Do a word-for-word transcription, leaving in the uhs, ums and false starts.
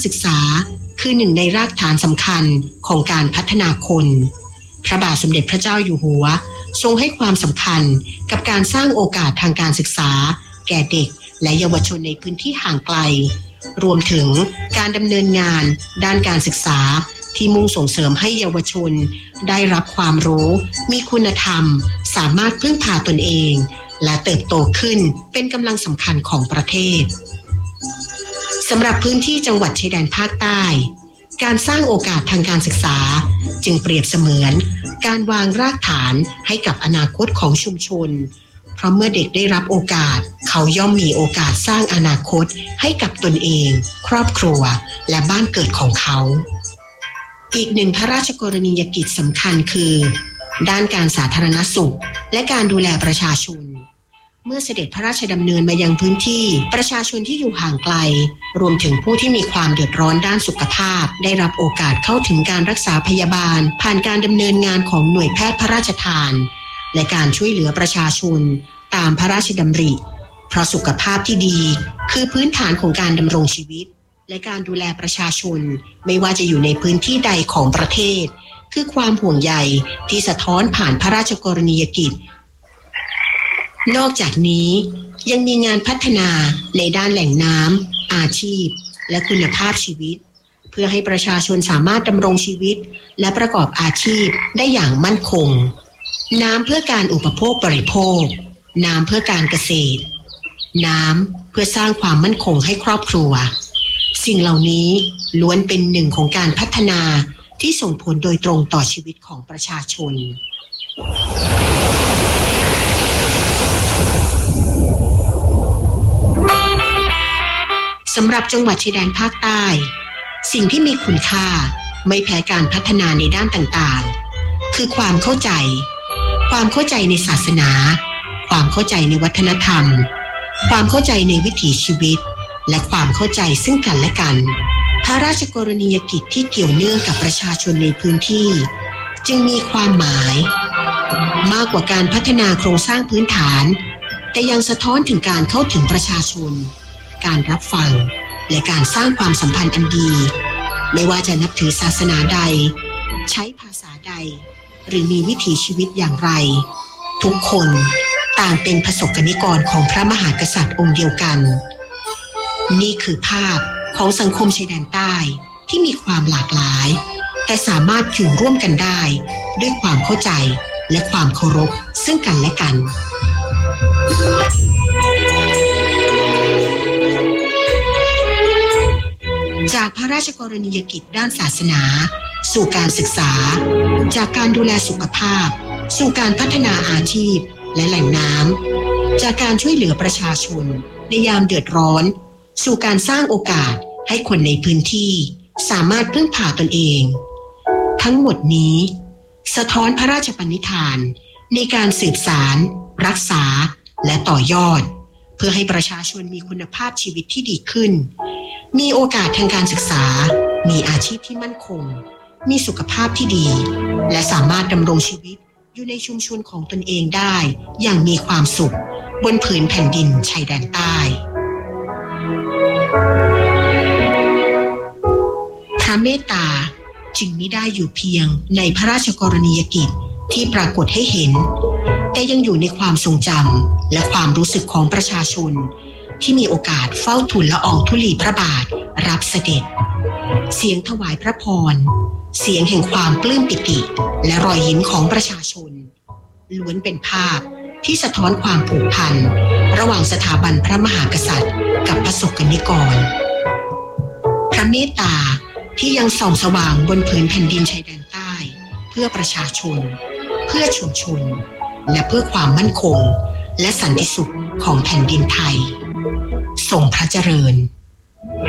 ศึกษาคือหนึ่งในรากฐานสำคัญของการพัฒนาคนพระบาทสมเด็จพระเจ้าอยู่หัวทรงให้ความสำคัญกับการสร้างโอกาสทางการศึกษาแก่เด็กและเยาวชนในพื้นที่ห่างไกลรวมถึงการดำเนินงานด้านการศึกษาที่มุ่งส่งเสริมให้เยาวชนได้รับความรู้มีคุณธรรมสามารถพึ่งพาตนเองและเติบโตขึ้นเป็นกำลังสำคัญของประเทศสำหรับพื้นที่จังหวัดชายแดนภาคใต้การสร้างโอกาสทางการศึกษาจึงเปรียบเสมือนการวางรากฐานให้กับอนาคตของชุมชนเพราะเมื่อเด็กได้รับโอกาสเขาย่อมมีโอกาสสร้างอนาคตให้กับตนเองครอบครัวและบ้านเกิดของเขาอีกหนึ่งพระราชกรณียกิจสำคัญคือด้านการสาธารณสุขและการดูแลประชาชนเมื่อเสด็จพระราชดำเนินมายังพื้นที่ประชาชนที่อยู่ห่างไกลรวมถึงผู้ที่มีความเดือดร้อนด้านสุขภาพได้รับโอกาสเข้าถึงการรักษาพยาบาลผ่านการดำเนินงานของหน่วยแพทย์พระราชทานและการช่วยเหลือประชาชนตามพระราชดำริเพราะสุขภาพที่ดีคือพื้นฐานของการดำรงชีวิตและการดูแลประชาชนไม่ว่าจะอยู่ในพื้นที่ใดของประเทศคือความห่วงใยที่สะท้อนผ่านพระราชกรณียกิจนอกจากนี้ยังมีงานพัฒนาในด้านแหล่งน้ำอาชีพและคุณภาพชีวิตเพื่อให้ประชาชนสามารถดำรงชีวิตและประกอบอาชีพได้อย่างมั่นคงน้ำเพื่อการอุปโภคบริโภคน้ำเพื่อการเกษตรน้ำเพื่อสร้างความมั่นคงให้ครอบครัวสิ่งเหล่านี้ล้วนเป็นหนึ่งของการพัฒนาที่ส่งผลโดยตรงต่อชีวิตของประชาชนสำหรับจังหวัดชายแดนภาคใต้สิ่งที่มีคุณค่าไม่แพ้การพัฒนาในด้านต่างๆคือความเข้าใจความเข้าใจในศาสนาความเข้าใจในวัฒนธรรมความเข้าใจในวิถีชีวิตและความเข้าใจซึ่งกันและกันพระราชกรณียกิจที่เกี่ยวเนื่องกับประชาชนในพื้นที่จึงมีความหมายมากกว่าการพัฒนาโครงสร้างพื้นฐานแต่ยังสะท้อนถึงการเข้าถึงประชาชนการรับฟังและการสร้างความสัมพันธ์อันดีไม่ว่าจะนับถือศาสนาใดใช้ภาษาใดหรือมีวิถีชีวิตอย่างไรทุกคนต่างเป็นประสบนิกรของพระมหากษัตริย์องค์เดียวกันนี่คือภาพของสังคมชายแดนใต้ที่มีความหลากหลายแต่สามารถอยู่ร่วมกันได้ด้วยความเข้าใจและความเคารพซึ่งกันและกันจากพระราชกรณียกิจด้านศาสนาสู่การศึกษาจากการดูแลสุขภาพสู่การพัฒนาอาชีพและแหล่งน้ำจากการช่วยเหลือประชาชนในยามเดือดร้อนสู่การสร้างโอกาสให้คนในพื้นที่สามารถพึ่งพาตนเองทั้งหมดนี้สะท้อนพระราชปณิธานในการสืบสานรักษาและต่อยอดเพื่อให้ประชาชนมีคุณภาพชีวิตที่ดีขึ้นมีโอกาสทางการศึกษามีอาชีพที่มั่นคงมีสุขภาพที่ดีและสามารถดำรงชีวิตอยู่ในชุมชนของตนเองได้อย่างมีความสุขบนผืนแผ่นดินชายแดนใต้พระเมตตาจึงมิได้อยู่เพียงในพระราชกรณียกิจที่ปรากฏให้เห็นแต่ยังอยู่ในความทรงจำและความรู้สึกของประชาชนที่มีโอกาสเฝ้าทูลละอองธุลีพระบาทรับเสด็จเสียงถวายพระพรเสียงแห่งความปลื้มปิติและรอยยิ้มของประชาชนล้วนเป็นภาพที่สะท้อนความผูกพันระหว่างสถาบันพระมหากษัตริย์กับประสบนิกรพระเมตตาที่ยังส่องสว่างบนผืนแผ่นดินชายแดนใต้เพื่อประชาชนเพื่อชุมชนและเพื่อความมั่นคงและสันติสุขของแผ่นดินไทยทรงพระเจริญ